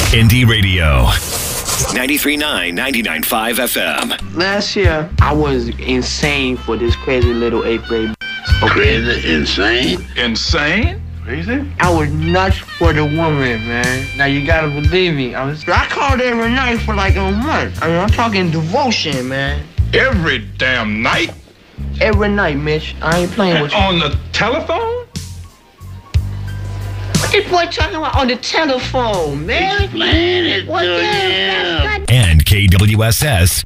Indie Radio. 93.9, 99.5 FM. Last year, I was insane for this crazy little 8th grade. Okay. Crazy? Insane? Insane? Crazy? I was nuts for the woman, man. Now, you gotta believe me. I called every night for like a month. I mean, I'm talking devotion, man. Every damn night? Every night, Mitch. I ain't playing with you. On the telephone? What this boy talking about on the telephone, man? Explain it to him. And KWSS